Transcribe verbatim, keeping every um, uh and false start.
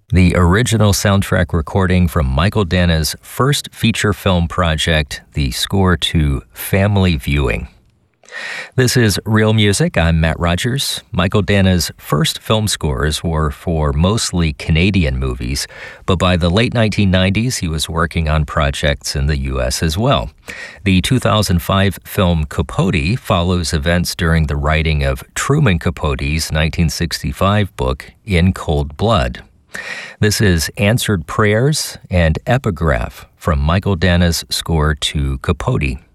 the original soundtrack recording from Michael Danna's first feature film project, the score to Family Viewing. This is Real Music. I'm Matt Rogers. Michael Danna's first film scores were for mostly Canadian movies, but by the late nineteen nineties, he was working on projects in the U S as well. The two thousand five film Capote follows events during the writing of Truman Capote's nineteen sixty-five book, In Cold Blood. This is Answered Prayers and Epigraph from Michael Danna's score to Capote.